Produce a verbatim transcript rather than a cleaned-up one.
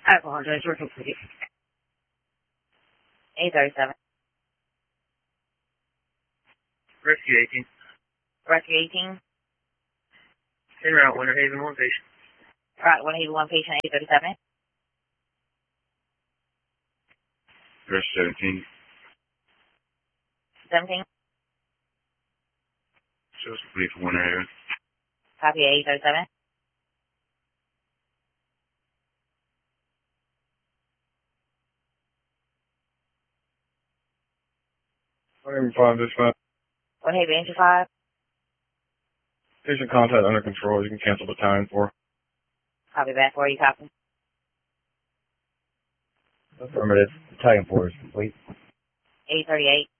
I apologize. We're complete. eight thirty-seven. Rescue eighteen. Rescue eighteen. En route, Winter Haven, one patient. Right, Winter Haven, one patient, eight thirty-seven. Rescue seventeen. seventeen. Shows complete for Winter Haven. Copy, eight thirty-seven. Winter Haven five dispatch. Winter Haven, entry five. Patient contact under control. You can cancel the time for. Copy back for you, copy. Affirmative. Battalion four is complete. eight thirty-eight.